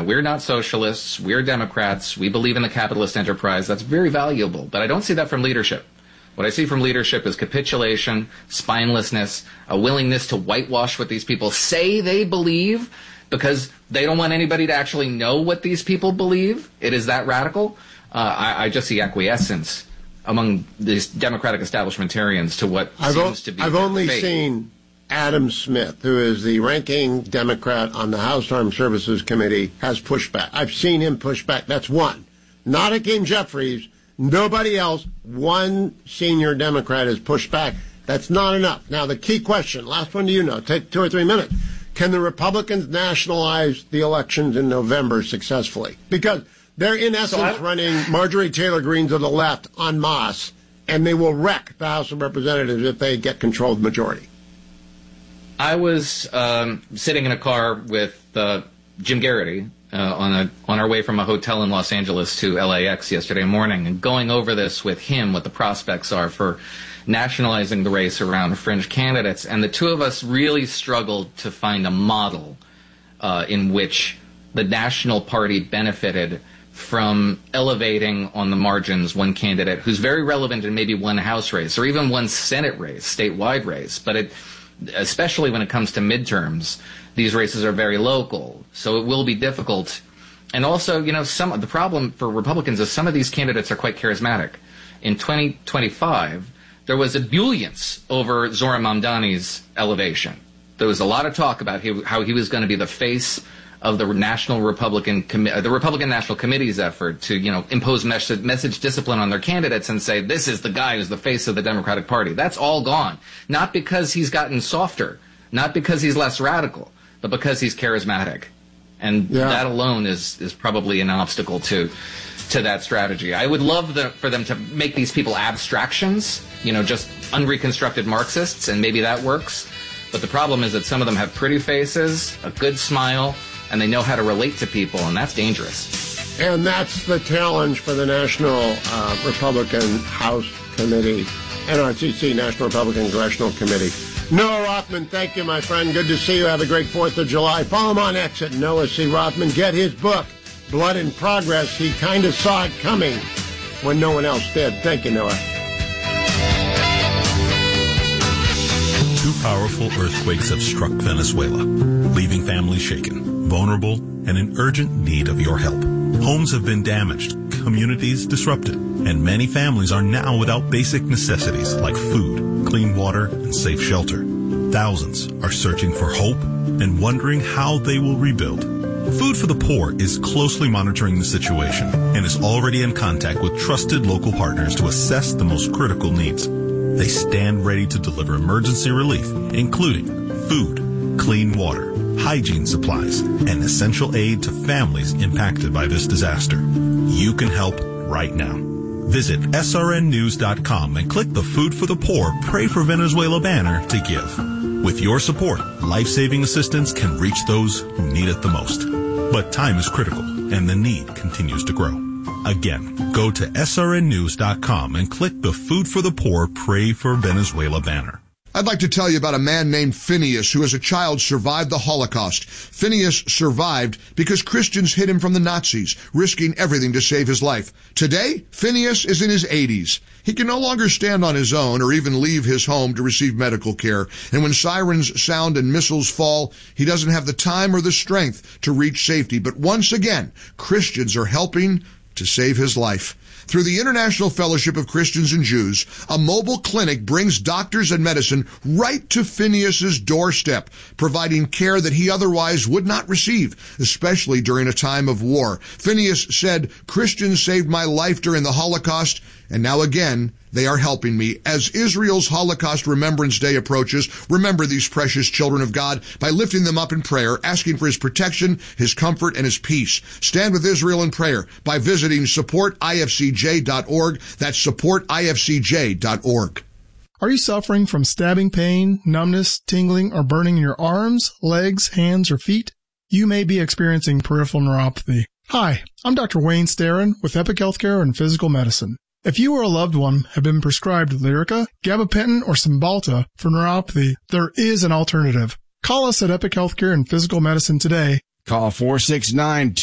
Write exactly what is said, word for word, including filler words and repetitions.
know, we're not socialists. We're Democrats. We believe in the capitalist enterprise. That's very valuable. But I don't see that from leadership. What I see from leadership is capitulation, spinelessness, a willingness to whitewash what these people say they believe because they don't want anybody to actually know what these people believe. It is that radical. Uh, I, I just see acquiescence among these Democratic establishmentarians to what I've seems o- to be I've only fate. seen Adam Smith, who is the ranking Democrat on the House Armed Services Committee, has pushed back. I've seen him push back. That's one. Not Hakeem Jeffries. Nobody else. One senior Democrat has pushed back. That's not enough. Now, the key question, last one do you know? Take two or three minutes. Can the Republicans nationalize the elections in November successfully? Because they're, in essence, so I, running Marjorie Taylor Greene to the left en masse, and they will wreck the House of Representatives if they get control of the majority. I was um, sitting in a car with uh, Jim Garrity uh, on a on our way from a hotel in Los Angeles to L A X yesterday morning, and going over this with him, what the prospects are for nationalizing the race around fringe candidates. And the two of us really struggled to find a model uh, in which the National Party benefited from elevating on the margins one candidate who's very relevant in maybe one House race or even one Senate race, statewide race. But it, especially when it comes to midterms, these races are very local, so it will be difficult. And also, you know, some the problem for Republicans is some of these candidates are quite charismatic. In twenty twenty-five, there was ebullience over Zoran Mamdani's elevation. There was a lot of talk about he, how he was going to be the face of the National Republican the Republican National Committee's effort to, you know, impose message, message discipline on their candidates and say, this is the guy who's the face of the Democratic Party. That's all gone. Not because he's gotten softer, not because he's less radical, but because he's charismatic. And yeah. that alone is, is probably an obstacle to to that strategy. I would love the, for them to make these people abstractions, you know, just unreconstructed Marxists, and maybe that works. But the problem is that some of them have pretty faces, a good smile, and they know how to relate to people, and that's dangerous. And that's the challenge for the National uh, Republican House Committee, N R C C, National Republican Congressional Committee. Noah Rothman, thank you, my friend. Good to see you. Have a great fourth of July. Follow him on X at Noah C. Rothman. Get his book, Blood in Progress. He kind of saw it coming when no one else did. Thank you, Noah. Two powerful earthquakes have struck Venezuela, leaving families shaken, vulnerable, and in urgent need of your help. Homes have been damaged, communities disrupted, and many families are now without basic necessities like food, clean water, and safe shelter. Thousands are searching for hope and wondering how they will rebuild. Food for the Poor is closely monitoring the situation and is already in contact with trusted local partners to assess the most critical needs. They stand ready to deliver emergency relief, including food, clean water, hygiene supplies, and essential aid to families impacted by this disaster. You can help right now. Visit S R N news dot com and click the Food for the Poor Pray for Venezuela banner to give. With your support, life-saving assistance can reach those who need it the most. But time is critical, and the need continues to grow. Again, go to S R N news dot com and click the Food for the Poor Pray for Venezuela banner. I'd like to tell you about a man named Phineas who as a child survived the Holocaust. Phineas survived because Christians hid him from the Nazis, risking everything to save his life. Today, Phineas is in his eighties. He can no longer stand on his own or even leave his home to receive medical care. And when sirens sound and missiles fall, he doesn't have the time or the strength to reach safety. But once again, Christians are helping to save his life. Through the International Fellowship of Christians and Jews, a mobile clinic brings doctors and medicine right to Phineas's doorstep, providing care that he otherwise would not receive, especially during a time of war. Phineas said, "Christians saved my life during the Holocaust, and now again, they are helping me." As Israel's Holocaust Remembrance Day approaches, remember these precious children of God by lifting them up in prayer, asking for his protection, his comfort, and his peace. Stand with Israel in prayer by visiting support I F C J dot org. That's support I F C J dot org. Are you suffering from stabbing pain, numbness, tingling, or burning in your arms, legs, hands, or feet? You may be experiencing peripheral neuropathy. Hi, I'm Doctor Wayne Starin with Epic Healthcare and Physical Medicine. If you or a loved one have been prescribed Lyrica, gabapentin, or Cymbalta for neuropathy, there is an alternative. Call us at Epic Healthcare and Physical Medicine today. Call four six nine